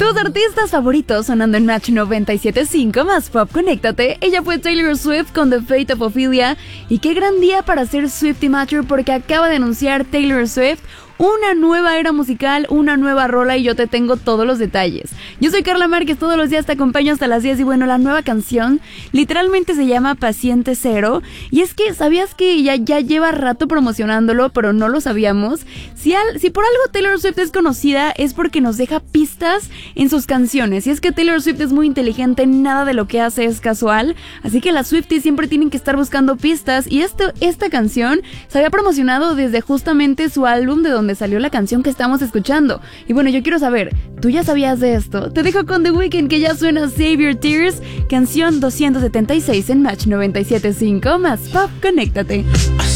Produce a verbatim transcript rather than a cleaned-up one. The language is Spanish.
Tus artistas favoritos sonando en Match noventa y siete punto cinco más Pop, conéctate. Ella fue Taylor Swift con The Fate of Ophelia. Y qué gran día para ser Swiftie Matcher, porque acaba de anunciar Taylor Swift una nueva era musical, una nueva rola, y yo te tengo todos los detalles. Yo soy Carla Márquez, todos los días te acompaño hasta las diez. Y bueno, la nueva canción literalmente se llama Paciente Cero. Y es que, ¿sabías que ya, ya lleva rato promocionándolo, pero no lo sabíamos? Si, al, si por algo Taylor Swift es conocida, es porque nos deja pistas en sus canciones. Y es que Taylor Swift es muy inteligente, nada de lo que hace es casual. Así que las Swifties siempre tienen que estar buscando pistas. Y esto, esta canción se había promocionado desde justamente su álbum, de donde salió la canción que estamos escuchando. Y bueno, yo quiero saber, ¿tú ya sabías de esto? Te dejo con The Weeknd, que ya suena Save Your Tears, canción doscientos setenta y seis en Match noventa y siete punto cinco más Pop, conéctate.